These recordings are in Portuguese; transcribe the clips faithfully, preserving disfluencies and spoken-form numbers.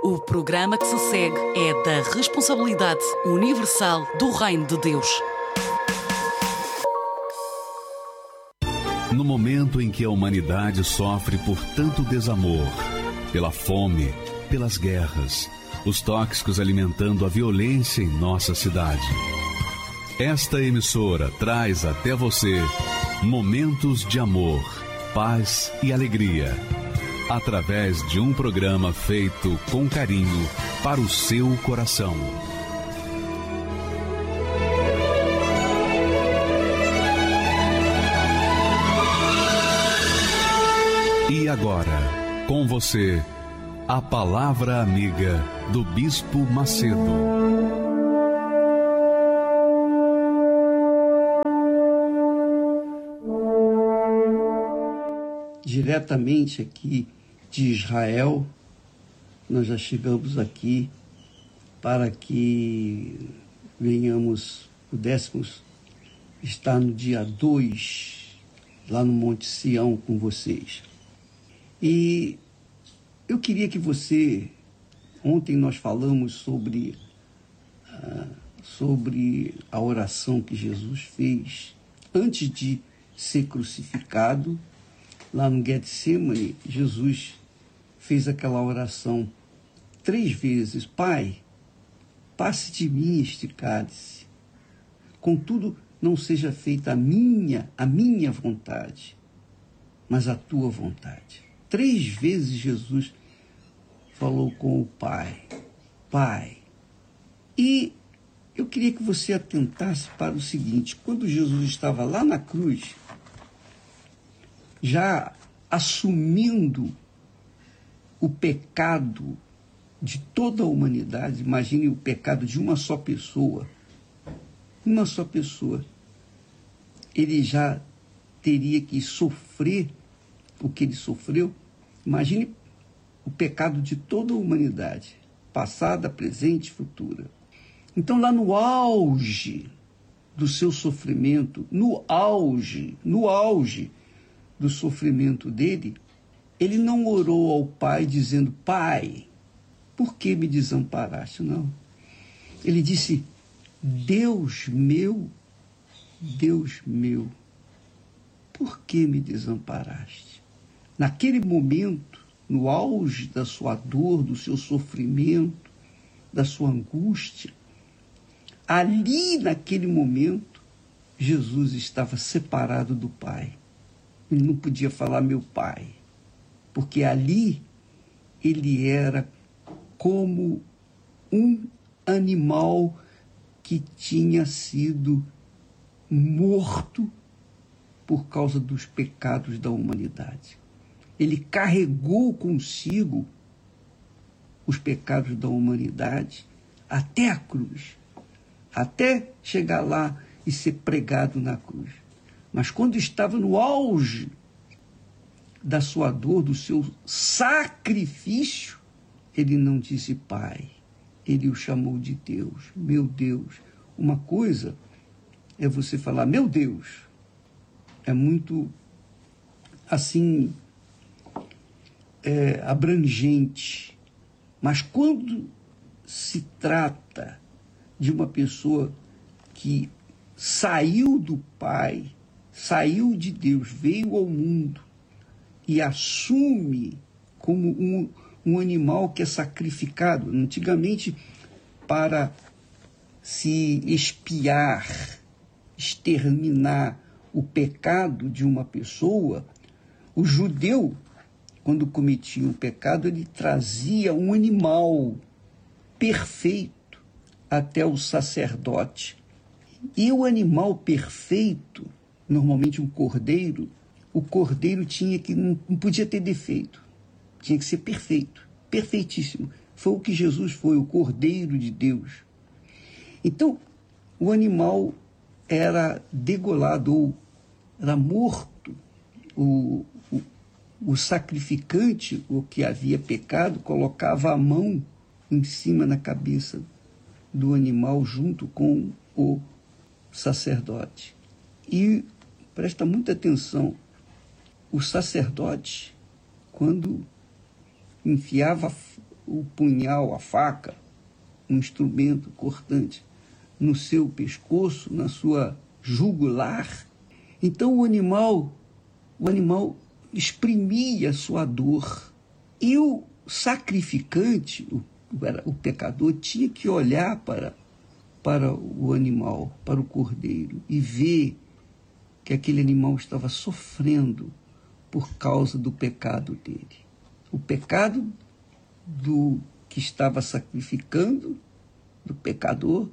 O programa que se segue é da responsabilidade universal do Reino de Deus. No momento em que a humanidade sofre por tanto desamor, pela fome, pelas guerras, os tóxicos alimentando a violência em nossa cidade, esta emissora traz até você momentos de amor, paz e alegria, através de um programa feito com carinho para o seu coração. E agora, com você, a Palavra Amiga do Bispo Macedo. Diretamente aqui de Israel, nós já chegamos aqui para que venhamos, pudéssemos estar no dia dois, lá no Monte Sião com vocês. E eu queria que você, ontem nós falamos sobre, uh, sobre a oração que Jesus fez antes de ser crucificado. Lá no Getsemane, Jesus fez aquela oração três vezes: Pai, passe de mim este cálice, contudo não seja feita a minha, a minha vontade, mas a tua vontade. Três vezes Jesus falou com o Pai, Pai. E eu queria que você atentasse para o seguinte: quando Jesus estava lá na cruz, já assumindo o pecado de toda a humanidade, imagine o pecado de uma só pessoa, uma só pessoa, ele já teria que sofrer o que ele sofreu. Imagine o pecado de toda a humanidade, passada, presente e futura. Então, lá no auge do seu sofrimento, no auge, no auge do sofrimento dele, ele não orou ao Pai dizendo: Pai, por que me desamparaste? Não. Ele disse: Deus meu, Deus meu, por que me desamparaste? Naquele momento, no auge da sua dor, do seu sofrimento, da sua angústia, ali naquele momento, Jesus estava separado do Pai. Ele não podia falar meu Pai, porque ali ele era como um animal que tinha sido morto por causa dos pecados da humanidade. Ele carregou consigo os pecados da humanidade até a cruz, até chegar lá e ser pregado na cruz. Mas quando estava no auge da sua dor, do seu sacrifício, ele não disse Pai, ele o chamou de Deus, meu Deus. Uma coisa é você falar meu Deus, é muito assim, é, abrangente, mas quando se trata de uma pessoa que saiu do Pai, saiu de Deus, veio ao mundo e assume como um, um animal que é sacrificado, antigamente para se expiar, exterminar o pecado de uma pessoa. O judeu, quando cometia um pecado, ele trazia um animal perfeito até o sacerdote. E o animal perfeito, normalmente um cordeiro, o cordeiro tinha que, não, não podia ter defeito, tinha que ser perfeito, perfeitíssimo. Foi o que Jesus foi, o Cordeiro de Deus. Então, o animal era degolado, ou era morto. O, o, o sacrificante, o que havia pecado, colocava a mão em cima na cabeça do animal junto com o sacerdote. E presta muita atenção, o sacerdote, quando enfiava o punhal, a faca, um instrumento cortante, no seu pescoço, na sua jugular. Então o animal, o animal exprimia a sua dor. E o sacrificante, o, o pecador, tinha que olhar para, para o animal, para o cordeiro, e ver que aquele animal estava sofrendo por causa do pecado dele. O pecado do que estava sacrificando, do pecador,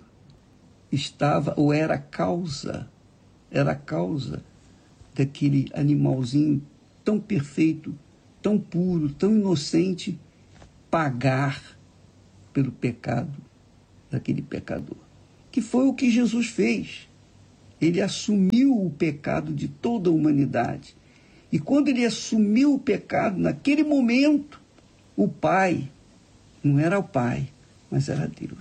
estava, ou era a causa, era a causa daquele animalzinho tão perfeito, tão puro, tão inocente, pagar pelo pecado daquele pecador. Que foi o que Jesus fez. Ele assumiu o pecado de toda a humanidade. E quando ele assumiu o pecado, naquele momento, o Pai, não era o Pai, mas era Deus.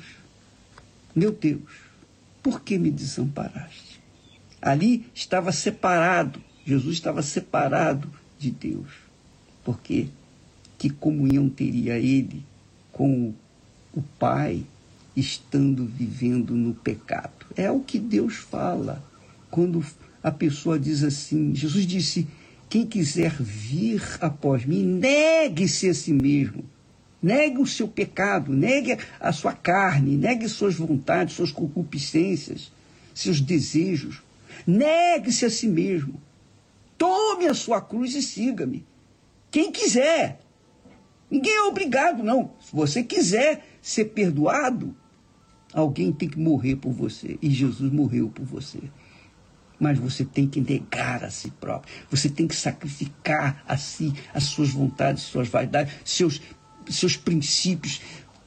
Meu Deus, por que me desamparaste? Ali estava separado, Jesus estava separado de Deus. Porque que comunhão teria ele com o Pai, estando vivendo no pecado? É o que Deus fala quando a pessoa diz assim. Jesus disse: quem quiser vir após mim, negue-se a si mesmo, negue o seu pecado, negue a sua carne, negue suas vontades, suas concupiscências, seus desejos, negue-se a si mesmo, tome a sua cruz e siga-me. Quem quiser, ninguém é obrigado, não. Se você quiser ser perdoado, alguém tem que morrer por você. E Jesus morreu por você. Mas você tem que negar a si próprio. Você tem que sacrificar a si, as suas vontades, suas vaidades, seus, seus princípios,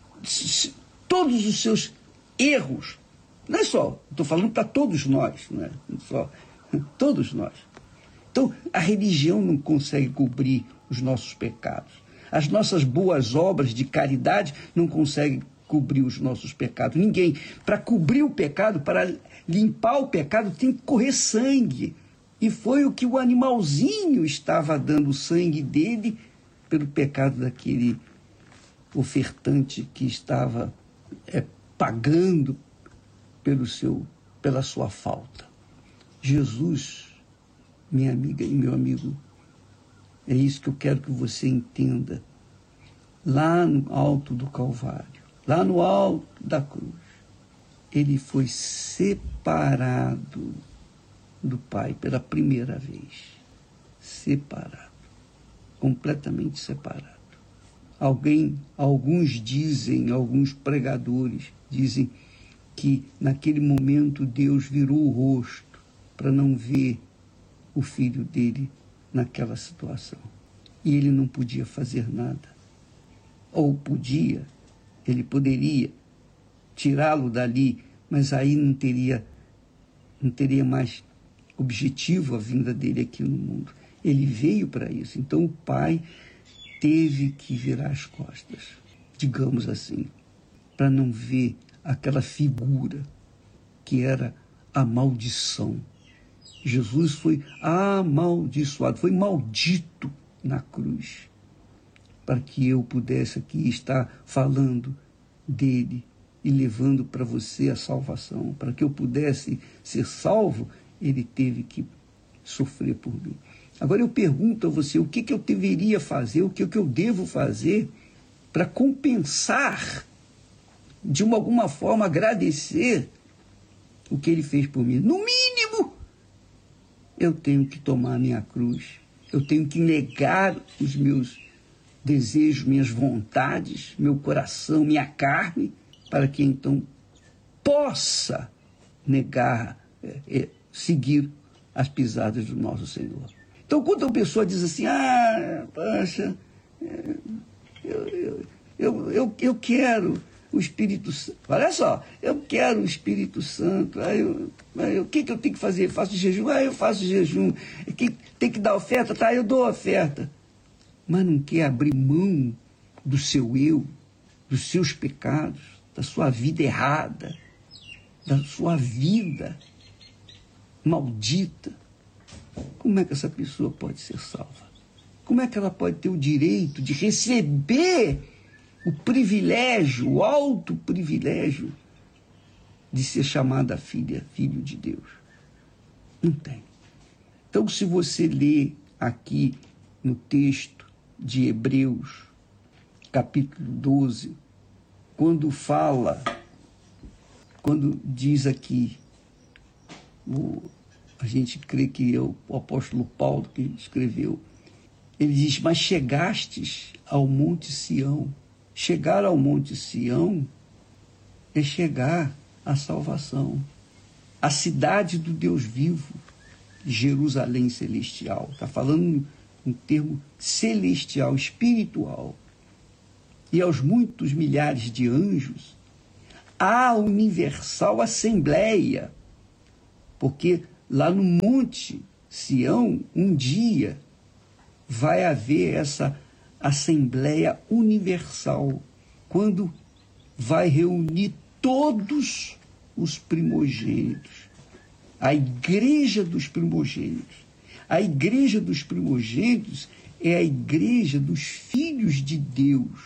todos os seus erros. Não é só, estou falando para todos nós, não é só, todos nós. Então, a religião não consegue cobrir os nossos pecados. As nossas boas obras de caridade não conseguem cobrir os nossos pecados. Ninguém. Para cobrir o pecado, para limpar o pecado, tem que correr sangue. E foi o que o animalzinho estava dando, o sangue dele, pelo pecado daquele ofertante que estava é, pagando pelo seu, pela sua falta. Jesus, minha amiga e meu amigo, é isso que eu quero que você entenda. Lá no alto do Calvário, lá no alto da cruz, ele foi separado do Pai pela primeira vez. Separado. Completamente separado. Alguém, alguns dizem, alguns pregadores dizem que naquele momento Deus virou o rosto para não ver o filho dele naquela situação. E ele não podia fazer nada. Ou podia, ele poderia tirá-lo dali, mas aí não teria, não teria mais objetivo a vinda dele aqui no mundo. Ele veio para isso. Então o Pai teve que virar as costas, digamos assim, para não ver aquela figura que era a maldição. Jesus foi amaldiçoado, foi maldito na cruz, para que eu pudesse aqui estar falando dele e levando para você a salvação. Para que eu pudesse ser salvo, ele teve que sofrer por mim. Agora eu pergunto a você, o que, que eu deveria fazer, o que, que eu devo fazer para compensar, de uma, alguma forma, agradecer o que ele fez por mim? No mínimo, eu tenho que tomar a minha cruz, eu tenho que negar os meus desejos, minhas vontades, meu coração, minha carne, para que então possa negar, é, é, seguir as pisadas do nosso Senhor. Então, quando a pessoa diz assim, ah, poxa, é, eu, eu, eu, eu, eu quero o Espírito Santo, olha só, eu quero o Espírito Santo, aí eu, aí eu, o que, que eu tenho que fazer? Eu faço jejum? Ah, eu faço jejum. Que, tem que dar oferta? Tá, eu dou oferta. Mas não quer abrir mão do seu eu, dos seus pecados, da sua vida errada, da sua vida maldita. Como é que essa pessoa pode ser salva? Como é que ela pode ter o direito de receber o privilégio, o alto privilégio de ser chamada filha, filho de Deus. Não tem. Então, se você lê aqui no texto de Hebreus, capítulo doze, quando fala, quando diz aqui, o, a gente crê que é o apóstolo Paulo que escreveu, ele diz, mas chegastes ao Monte Sião. Chegar ao Monte Sião é chegar à salvação. A cidade do Deus vivo, Jerusalém celestial. Está falando um termo celestial, espiritual. E aos muitos milhares de anjos, a universal assembleia. Porque lá no Monte Sião, um dia, vai haver essa Assembleia Universal, quando vai reunir todos os primogênitos, a igreja dos primogênitos. A igreja dos primogênitos é a igreja dos filhos de Deus.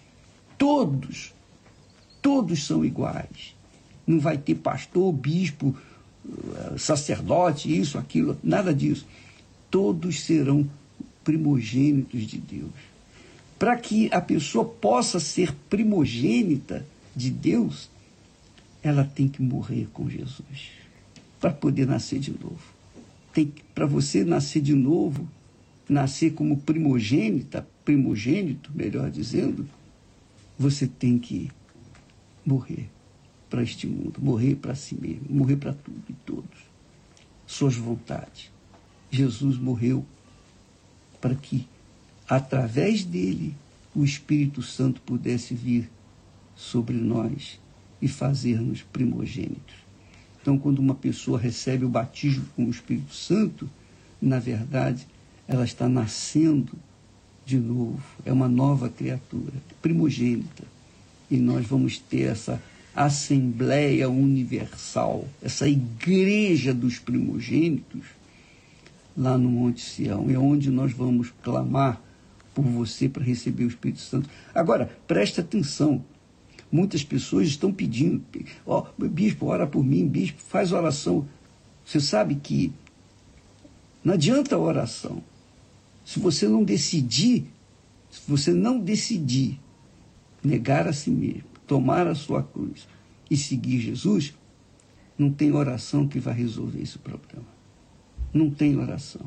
Todos, todos são iguais. Não vai ter pastor, bispo, sacerdote, isso, aquilo, nada disso. Todos serão primogênitos de Deus. Para que a pessoa possa ser primogênita de Deus, ela tem que morrer com Jesus para poder nascer de novo. Tem para você nascer de novo, nascer como primogênita, primogênito, melhor dizendo, você tem que morrer para este mundo, morrer para si mesmo, morrer para tudo e todos, suas vontades. Jesus morreu para que, através dele, o Espírito Santo pudesse vir sobre nós e fazer-nos primogênitos. Então, quando uma pessoa recebe o batismo com o Espírito Santo, na verdade, ela está nascendo de novo, é uma nova criatura, primogênita. E nós vamos ter essa Assembleia Universal, essa igreja dos primogênitos, lá no Monte Sião, é onde nós vamos clamar por você para receber o Espírito Santo. Agora, preste atenção, muitas pessoas estão pedindo, ó, oh, bispo, ora por mim, bispo, faz oração. Você sabe que não adianta a oração. Se você não decidir, se você não decidir negar a si mesmo, tomar a sua cruz e seguir Jesus, não tem oração que vai resolver esse problema. Não tem oração.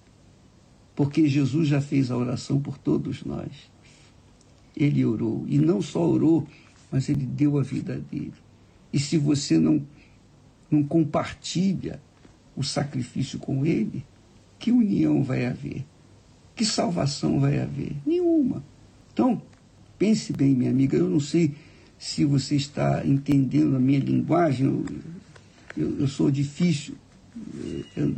Porque Jesus já fez a oração por todos nós. Ele orou. E não só orou, mas ele deu a vida dele. E se você não, não compartilha o sacrifício com ele, que união vai haver? Que salvação vai haver? Nenhuma. Então, pense bem, minha amiga. Eu não sei se você está entendendo a minha linguagem. Eu, eu, eu sou difícil. Eu,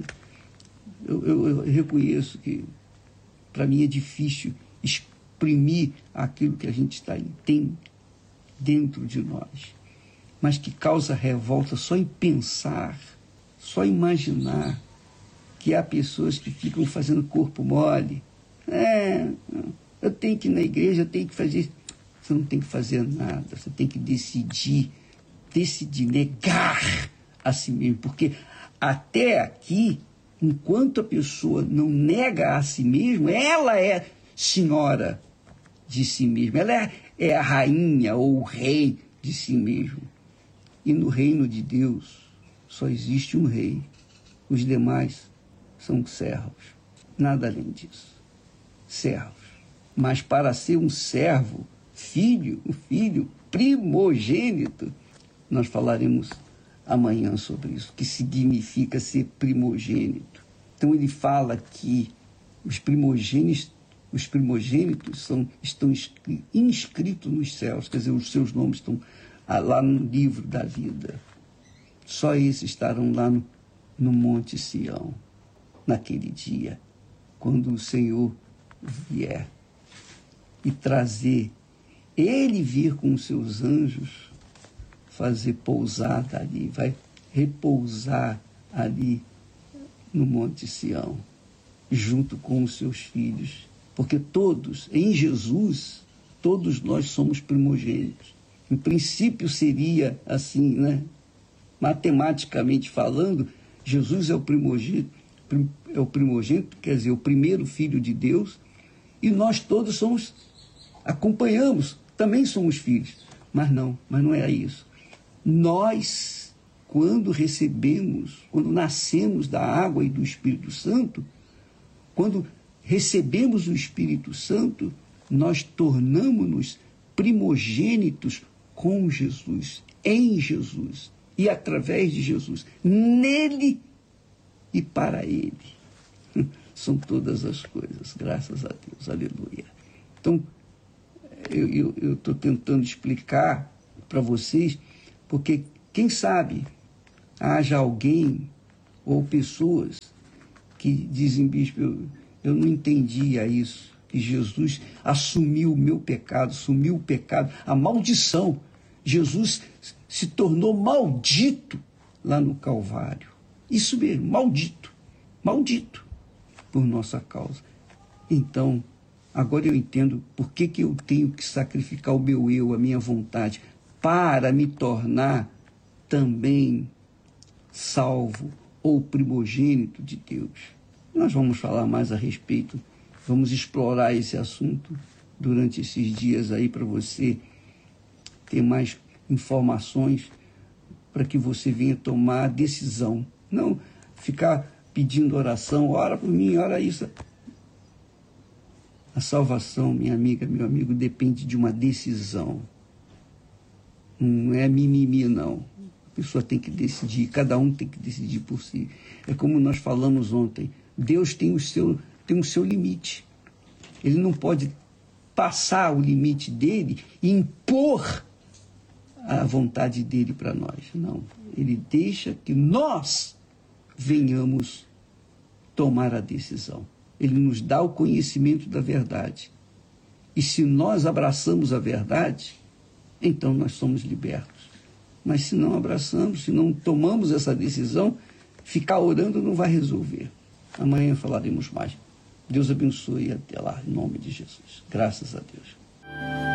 Eu, eu, eu reconheço que, para mim, é difícil exprimir aquilo que a gente tá, tem dentro de nós, mas que causa revolta só em pensar, só imaginar que há pessoas que ficam fazendo corpo mole. É, eu tenho que ir na igreja, eu tenho que fazer isso. Você não tem que fazer nada, você tem que decidir, decidir, negar a si mesmo, porque até aqui, enquanto a pessoa não nega a si mesma, ela é senhora de si mesma, ela é, é a rainha ou o rei de si mesmo. E no reino de Deus só existe um rei, os demais são servos, nada além disso, servos. Mas para ser um servo, filho, um filho primogênito, nós falaremos amanhã sobre isso, que significa ser primogênito. Então ele fala que os primogênitos, os primogênitos são, estão inscritos nos céus, quer dizer, os seus nomes estão lá no livro da vida. Só esses estarão lá no, no Monte Sião, naquele dia, quando o Senhor vier e trazer, ele vir com os seus anjos, fazer pousada ali, vai repousar ali no Monte Sião, junto com os seus filhos, porque todos, em Jesus, todos nós somos primogênitos. Em princípio seria assim, né? Matematicamente falando, Jesus é o primogênito, é o primogênito, quer dizer, o primeiro filho de Deus, e nós todos somos, acompanhamos, também somos filhos. Mas não, mas não é isso. Nós, quando recebemos, quando nascemos da água e do Espírito Santo, quando recebemos o Espírito Santo, nós tornamos-nos primogênitos com Jesus, em Jesus e através de Jesus, nele e para ele. São todas as coisas, graças a Deus, aleluia. Então, eu estou tentando explicar para vocês, porque quem sabe haja alguém ou pessoas que dizem, bispo, eu, eu não entendia isso, que Jesus assumiu o meu pecado, assumiu o pecado, a maldição. Jesus se tornou maldito lá no Calvário. Isso mesmo, maldito, maldito por nossa causa. Então, agora eu entendo por que, que eu tenho que sacrificar o meu eu, a minha vontade, para me tornar também salvo ou primogênito de Deus. Nós vamos falar mais a respeito, vamos explorar esse assunto durante esses dias aí para você ter mais informações para que você venha tomar a decisão. Não ficar pedindo oração, ora por mim, ora isso. A salvação, minha amiga, meu amigo, depende de uma decisão. Não é mimimi, não. A pessoa tem que decidir, cada um tem que decidir por si. É como nós falamos ontem, Deus tem o seu, tem o seu limite. Ele não pode passar o limite dele e impor a vontade dele para nós. Não. Ele deixa que nós venhamos tomar a decisão. Ele nos dá o conhecimento da verdade. E se nós abraçamos a verdade, então nós somos libertos. Mas se não abraçamos, se não tomamos essa decisão, ficar orando não vai resolver. Amanhã falaremos mais. Deus abençoe e até lá, em nome de Jesus. Graças a Deus.